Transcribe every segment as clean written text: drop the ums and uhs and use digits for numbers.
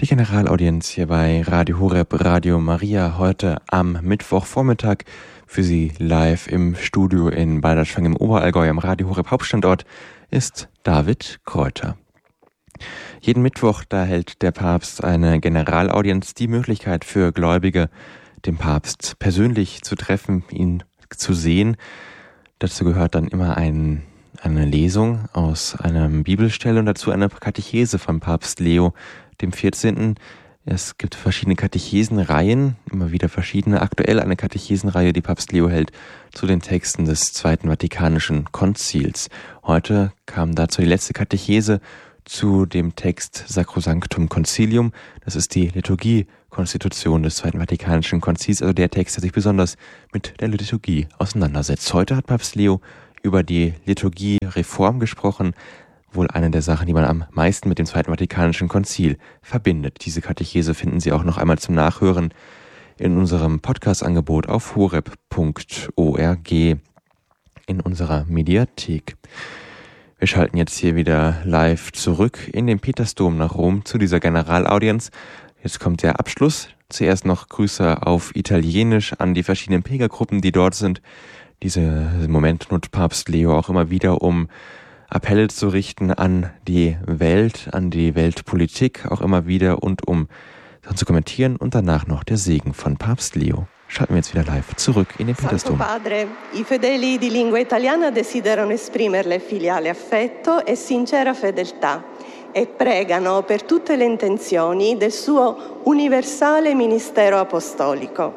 Die Generalaudienz hier bei Radio Horeb, Radio Maria, heute am Mittwochvormittag für Sie live im Studio in Balderschwang im Oberallgäu am Radio Horeb Hauptstandort ist David Kräuter. Jeden Mittwoch, da hält der Papst eine Generalaudienz, die Möglichkeit für Gläubige, den Papst persönlich zu treffen, ihn zu sehen. Dazu gehört dann immer eine Lesung aus einer Bibelstelle und dazu eine Katechese von Papst Leo dem 14. Es gibt verschiedene Katechesenreihen, immer wieder verschiedene. Aktuell eine Katechesenreihe, die Papst Leo hält zu den Texten des Zweiten Vatikanischen Konzils. Heute kam dazu die letzte Katechese zu dem Text Sacrosanctum Concilium. Das ist die Liturgie-Konstitution des Zweiten Vatikanischen Konzils, also der Text, der sich besonders mit der Liturgie auseinandersetzt. Heute hat Papst Leo über die Liturgie-Reform gesprochen, wohl eine der Sachen, die man am meisten mit dem Zweiten Vatikanischen Konzil verbindet. Diese Katechese finden Sie auch noch einmal zum Nachhören in unserem Podcast-Angebot auf horeb.org in unserer Mediathek. Wir schalten jetzt hier wieder live zurück in den Petersdom nach Rom zu dieser Generalaudienz. Jetzt kommt der Abschluss. Zuerst noch Grüße auf Italienisch an die verschiedenen Pilgergruppen, die dort sind. Diesen Moment nutzt Papst Leo auch immer wieder, um Appelle zu richten an die Weltpolitik auch immer wieder und um dann zu kommentieren und danach noch der Segen von Papst Leo. Schalten wir jetzt wieder live zurück in den Petersdom. Santo Padre, i fedeli di lingua italiana desiderano esprimerle filiale affetto e sincera fedeltà e pregano per tutte le intenzioni del suo universale ministero apostolico.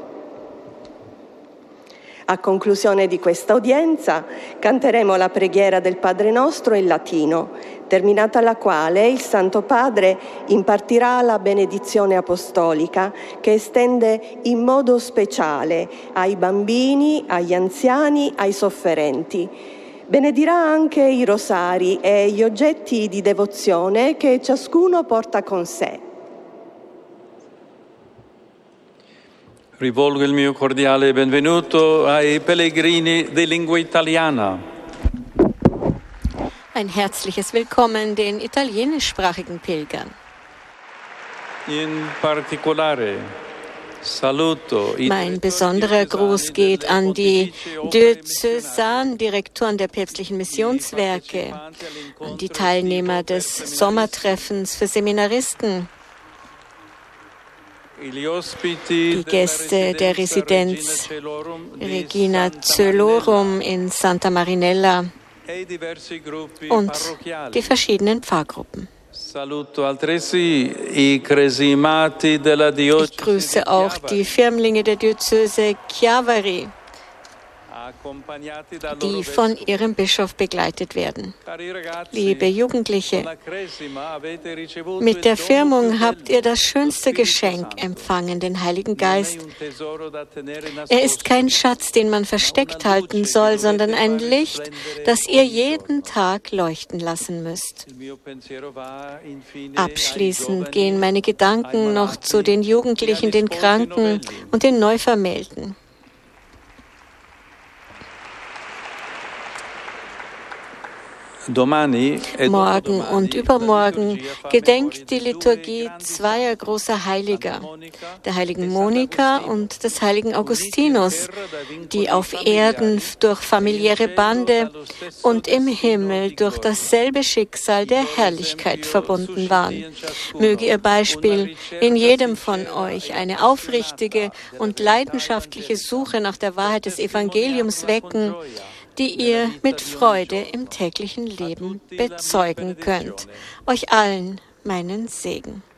A conclusione di questa udienza canteremo la preghiera del Padre Nostro in latino, terminata la quale il Santo Padre impartirà la benedizione apostolica che estende in modo speciale ai bambini, agli anziani, ai sofferenti. Benedirà anche i rosari e gli oggetti di devozione che ciascuno porta con sé. Rivolgo il mio cordiale benvenuto ai pellegrini di lingua italiana. Ein herzliches Willkommen den italienischsprachigen Pilgern. In particolare saluto Mein besonderer Gruß geht an die Diözesandirektoren der päpstlichen Missionswerke, an die Teilnehmer des Sommertreffens für Seminaristen, die Gäste der Residenz Regina Coelorum in Santa Marinella und die verschiedenen Pfarrgruppen. Ich grüße auch die Firmlinge der Diözese Chiavari, die von ihrem Bischof begleitet werden. Liebe Jugendliche, mit der Firmung habt ihr das schönste Geschenk empfangen, den Heiligen Geist. Er ist kein Schatz, den man versteckt halten soll, sondern ein Licht, das ihr jeden Tag leuchten lassen müsst. Abschließend gehen meine Gedanken noch zu den Jugendlichen, den Kranken und den Neuvermählten. Morgen und übermorgen gedenkt die Liturgie zweier großer Heiliger, der heiligen Monika und des heiligen Augustinus, die auf Erden durch familiäre Bande und im Himmel durch dasselbe Schicksal der Herrlichkeit verbunden waren. Möge ihr Beispiel in jedem von euch eine aufrichtige und leidenschaftliche Suche nach der Wahrheit des Evangeliums wecken, die ihr mit Freude im täglichen Leben bezeugen könnt. Euch allen meinen Segen.